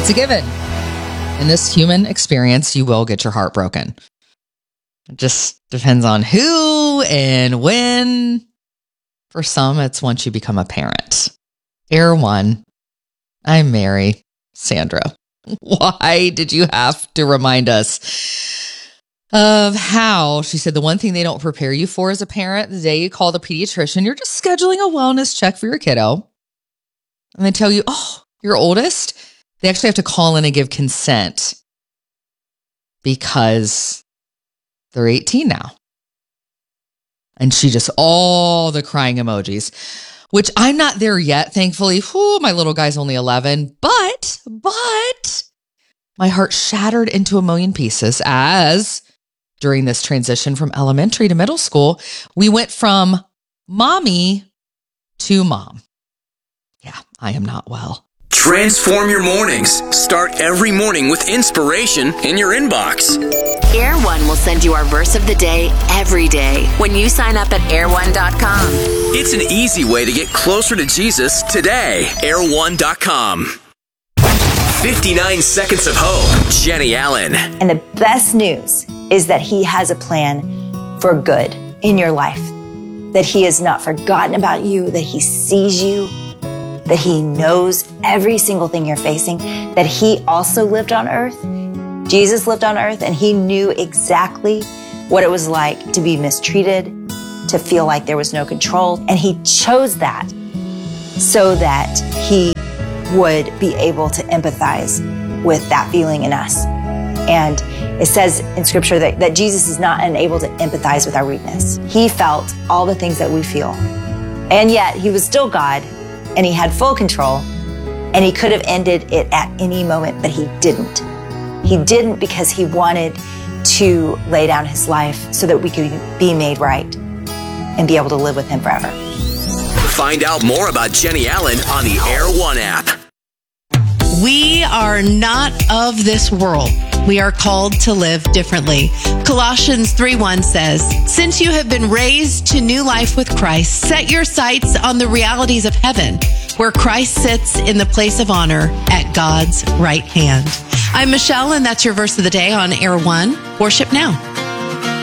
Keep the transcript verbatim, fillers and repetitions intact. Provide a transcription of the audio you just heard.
It's a given. In this human experience, you will get your heart broken. It just depends on who and when. For some, it's once you become a parent. Air one, I'm Mary. Sandra, why did you have to remind us of how, she said, the one thing they don't prepare you for as a parent, the day you call the pediatrician, you're just scheduling a wellness check for your kiddo. And they tell you, oh, your oldest, they actually have to call in and give consent because they're eighteen now. And she just, all the crying emojis, which I'm not there yet, thankfully. Whew, my little guy's only eleven, but, but my heart shattered into a million pieces as during this transition from elementary to middle school, we went from mommy to mom. Yeah, I am not well. Transform your mornings. Start every morning with inspiration in your inbox. Air One will send you our verse of the day every day when you sign up at air one dot com. It's an easy way to get closer to Jesus today. air one dot com. fifty-nine Seconds of Hope. Jenny Allen. And the best news is that he has a plan for good in your life. That he has not forgotten about you, that he sees you, that he knows every single thing you're facing, that he also lived on earth. Jesus lived on earth and he knew exactly what it was like to be mistreated, to feel like there was no control. And he chose that so that he would be able to empathize with that feeling in us. And it says in scripture that, that Jesus is not unable to empathize with our weakness. He felt all the things that we feel. And yet he was still God and he had full control and he could have ended it at any moment, but he didn't. He didn't because he wanted to lay down his life so that we could be made right and be able to live with him forever. Find out more about Jenny Allen on the Air One app. We are not of this world. We are called to live differently. Colossians three one says, since you have been raised to new life with Christ, set your sights on the realities of heaven, where Christ sits in the place of honor at God's right hand. I'm Michelle, and that's your verse of the day on Air One. Worship now.